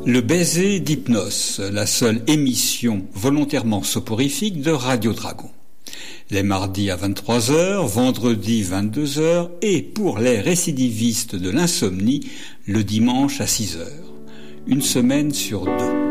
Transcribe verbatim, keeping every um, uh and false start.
Le baiser d'Hypnos, la seule émission volontairement soporifique de Radio Dragon. Les mardis à vingt-trois heures, vendredi vingt-deux heures et pour les récidivistes de l'insomnie, le dimanche à six heures. Une semaine sur deux.